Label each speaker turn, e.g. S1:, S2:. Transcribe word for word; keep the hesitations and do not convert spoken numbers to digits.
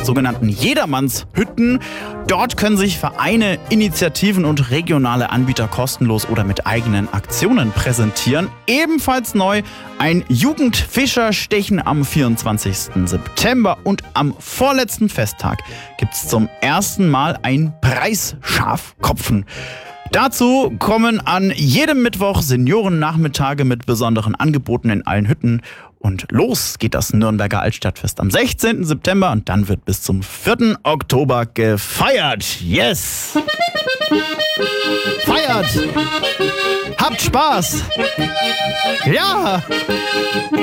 S1: sogenannten Jedermannshütten. Dort können sich Vereine, Initiativen und regionale Anbieter kostenlos oder mit eigenen Aktionen präsentieren. Ebenfalls neu ein Jugendfischerstechen am vierundzwanzigsten September und am vorletzten Festtag gibt es zum ersten Mal ein Preisschafkopfen. Dazu kommen an jedem Mittwoch Seniorennachmittage mit besonderen Angeboten in allen Hütten. Und los geht das Nürnberger Altstadtfest am sechzehnten September und dann wird bis zum vierten Oktober gefeiert. Yes! Feiert! Habt Spaß! Ja!